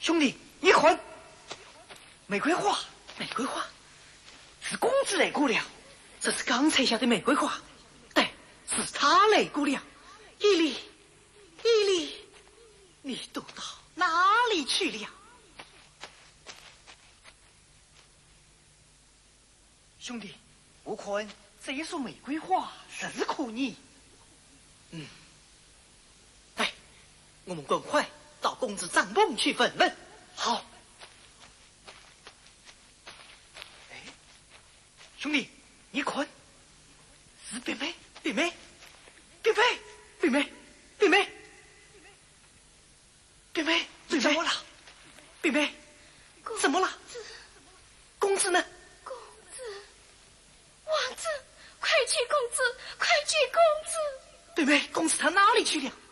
兄弟，你看，玫瑰花，玫瑰花，是公子来过了。这是刚才下的玫瑰花，对，是他来过了。伊犁，你躲到哪里去了？兄弟，我看这一束玫瑰花是可你。来，我们赶快到公子帐篷去问问。好。哎，兄弟，你看，是妹妹，怎么了？妹妹，怎么了？公子呢？ 王子，快去公子，快去公子！ 妹妹，公子他哪里去了？